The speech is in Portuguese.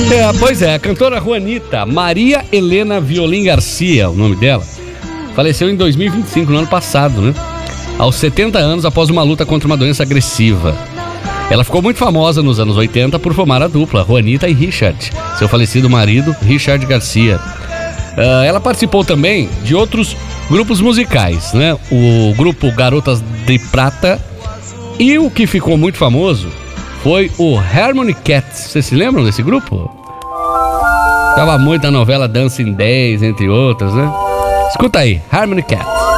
Pois é, a cantora Juanita Maria Helena Violim Garcia, o nome dela, faleceu em 2025, no ano passado, né? Aos 70 anos, após uma luta contra uma doença agressiva. Ela ficou muito famosa nos anos 80 por formar a dupla, Juanita e Richard, seu falecido marido, Richard Garcia. Ela participou também de outros grupos musicais, né? O grupo Garotas de Prata, e o que ficou muito famoso foi o Harmony Cats. Vocês se lembram desse grupo? Tava muito na novela Dancing Days, entre outras, né? Escuta aí, Harmony Cats.